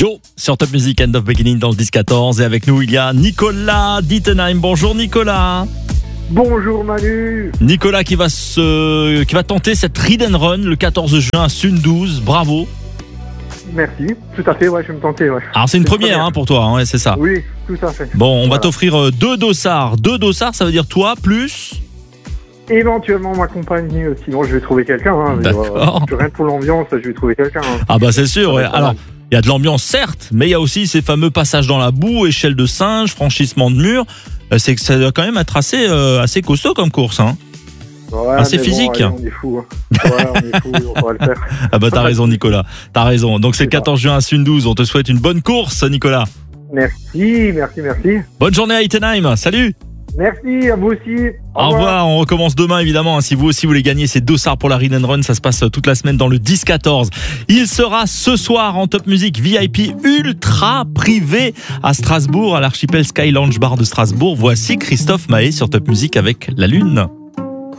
Joe sur Top Music End of Beginning dans le 10-14 et avec nous il y a Nicolas d'Ittenheim. Bonjour Nicolas. Bonjour Manu. Nicolas qui va tenter cette Ride and Run le 14 juin à Sundouze. Bravo. Merci, tout à fait, ouais, je vais me tenter. Ouais. Alors c'est une première pour toi, hein, c'est ça. Oui, tout à fait. Bon, on va t'offrir deux dossards. Deux dossards, ça veut dire toi plus éventuellement ma compagne, sinon je vais trouver quelqu'un. Hein, D'accord. Rien pour l'ambiance, je vais trouver quelqu'un. Hein. Ah bah c'est sûr, ouais. Alors, il y a de l'ambiance certes, mais il y a aussi ces fameux passages dans la boue, échelle de singe, franchissement de mur. C'est que ça doit quand même être assez costaud comme course, hein. Ouais, assez physique. Bon, allez, on est fous. Hein. Ouais, on est fous, on va le faire. Ah bah t'as raison Nicolas, t'as raison. Donc c'est le 14 juin à Sundouze, on te souhaite une bonne course Nicolas. Merci. Bonne journée à Ittenheim, salut. Merci, à vous aussi. Au revoir, on recommence demain évidemment. Si vous aussi voulez gagner ces dossards pour la Ride and Run, ça se passe toute la semaine dans le 10-14. Il sera ce soir en Top Music VIP ultra privé à Strasbourg, à l'archipel Sky Lounge Bar de Strasbourg. Voici Christophe Maé sur Top Music avec La Lune.